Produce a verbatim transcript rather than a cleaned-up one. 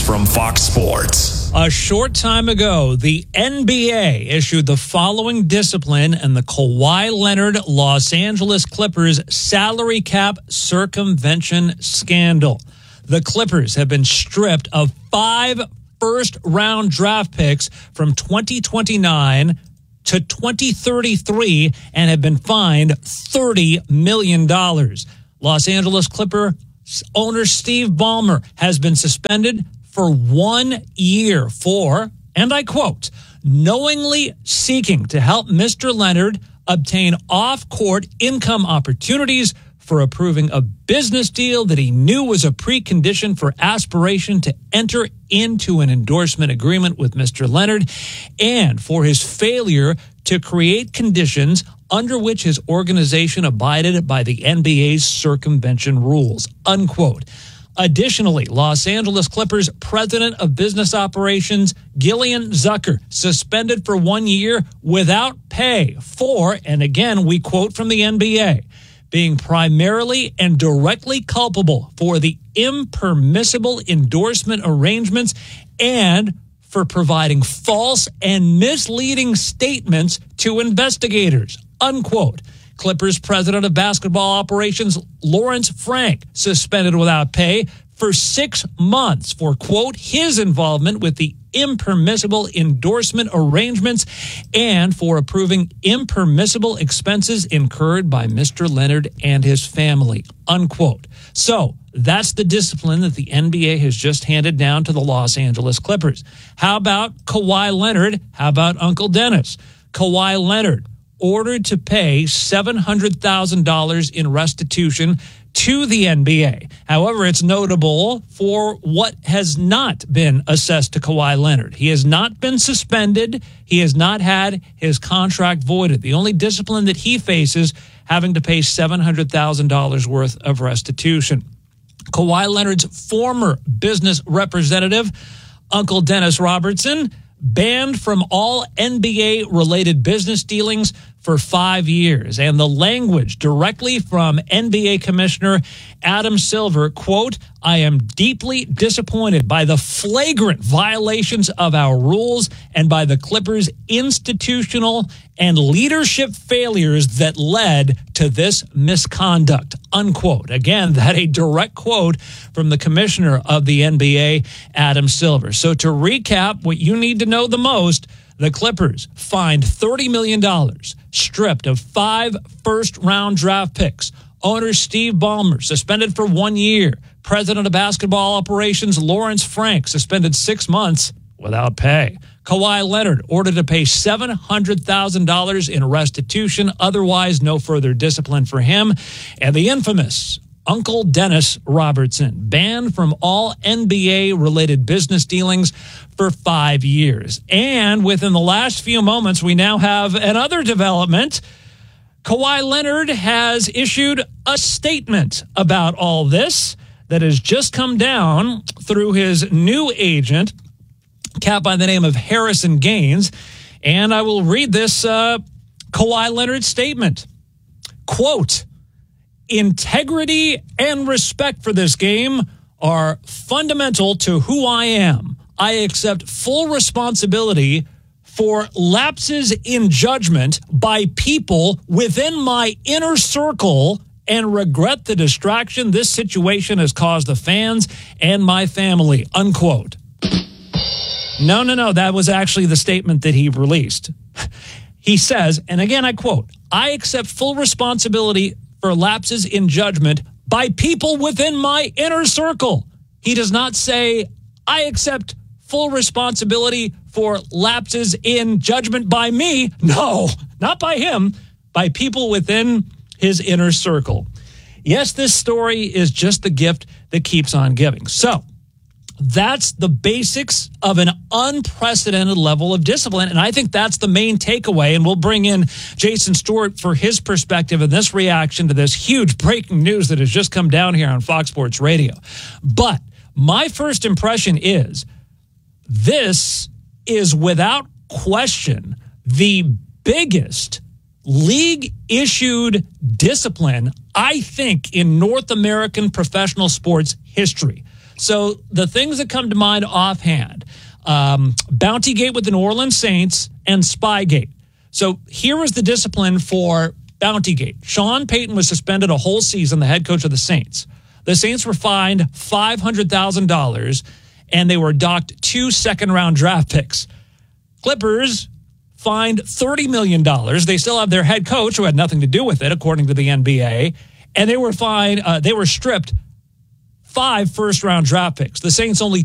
from Fox Sports. A short time ago, the N B A issued the following discipline in the Kawhi Leonard Los Angeles Clippers salary cap circumvention scandal. The Clippers have been stripped of five first-round draft picks from twenty twenty-nine to twenty thirty-three and have been fined thirty million dollars. Los Angeles Clipper owner Steve Ballmer has been suspended for one year for, and I quote, knowingly seeking to help Mister Leonard obtain off-court income opportunities for approving a business deal that he knew was a precondition for aspiration to enter into an endorsement agreement with Mister Leonard, and for his failure to create conditions under which his organization abided by the N B A's circumvention rules, unquote. Additionally, Los Angeles Clippers president of business operations, Gillian Zucker, suspended for one year without pay for, and again, we quote from the N B A, being primarily and directly culpable for the impermissible endorsement arrangements and for providing false and misleading statements to investigators, unquote. Clippers president of basketball operations, Lawrence Frank, suspended without pay for six months for, quote, his involvement with the impermissible endorsement arrangements and for approving impermissible expenses incurred by Mister Leonard and his family, unquote. So that's the discipline that the N B A has just handed down to the Los Angeles Clippers. How about Kawhi Leonard? How about Uncle Dennis? Kawhi Leonard ordered to pay seven hundred thousand dollars in restitution to the N B A. However, it's notable for what has not been assessed to Kawhi Leonard. He has not been suspended. He has not had his contract voided. The only discipline that he faces, having to pay seven hundred thousand dollars worth of restitution. Kawhi Leonard's former business representative, Uncle Dennis Robertson, banned from all N B A-related business dealings for five years. And the language directly from N B A Commissioner Adam Silver, quote, I am deeply disappointed by the flagrant violations of our rules and by the Clippers' institutional and leadership failures that led to this misconduct, unquote. Again, that a direct quote from the commissioner of the N B A, Adam Silver. So to recap what you need to know the most, the Clippers fined thirty million dollars, stripped of five first-round draft picks. Owner Steve Ballmer suspended for one year. President of basketball operations Lawrence Frank suspended six months without pay. Kawhi Leonard ordered to pay seven hundred thousand dollars in restitution. Otherwise, no further discipline for him. And the infamous Uncle Dennis Robertson, banned from all N B A-related business dealings for five years. And within the last few moments, we now have another development. Kawhi Leonard has issued a statement about all this that has just come down through his new agent, cat by the name of Harrison Gaines. And I will read this uh, Kawhi Leonard statement. Quote, integrity and respect for this game are fundamental to who I am. I accept full responsibility for lapses in judgment by people within my inner circle and regret the distraction this situation has caused the fans and my family, unquote. No, no, no, that was actually the statement that he released. He says, and again, I quote, I accept full responsibility for lapses in judgment by people within my inner circle. He does not say, I accept full responsibility for lapses in judgment by me. No, not by him, by people within his inner circle. Yes, this story is just the gift that keeps on giving. So that's the basics of an unprecedented level of discipline. And I think that's the main takeaway. And we'll bring in Jason Stewart for his perspective and this reaction to this huge breaking news that has just come down here on Fox Sports Radio. But my first impression is this is without question the biggest league-issued discipline, I think, in North American professional sports history. So the things that come to mind offhand, um, Bountygate with the New Orleans Saints and Spygate. So here was the discipline for Bountygate. Sean Payton was suspended a whole season, the head coach of the Saints. The Saints were fined five hundred thousand dollars, and they were docked two second-round draft picks. Clippers fined thirty million dollars. They still have their head coach, who had nothing to do with it, according to the N B A, and they were fined. Uh, they were stripped five first-round draft picks. The Saints only